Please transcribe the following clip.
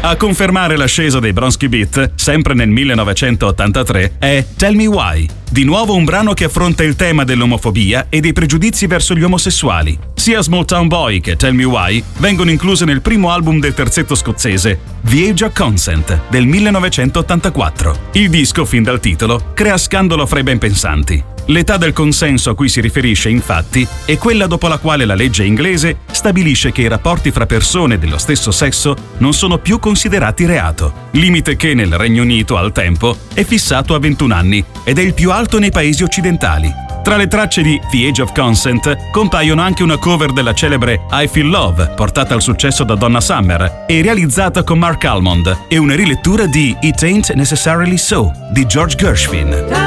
A confermare l'ascesa dei Bronski Beat, sempre nel 1983, è Tell Me Why, di nuovo un brano che affronta il tema dell'omofobia e dei pregiudizi verso gli omosessuali. Sia Small Town Boy che Tell Me Why vengono incluse nel primo album del terzetto scozzese, The Age of Consent, del 1984. Il disco, fin dal titolo, crea scandalo fra i ben pensanti. L'età del consenso a cui si riferisce, infatti, è quella dopo la quale la legge inglese stabilisce che i rapporti fra persone dello stesso sesso non sono più considerati reato, limite che nel Regno Unito al tempo è fissato a 21 anni ed è il più alto nei paesi occidentali. Tra le tracce di The Age of Consent compaiono anche una cover della celebre I Feel Love, portata al successo da Donna Summer e realizzata con Mark Almond, e una rilettura di It Ain't Necessarily So di George Gershwin.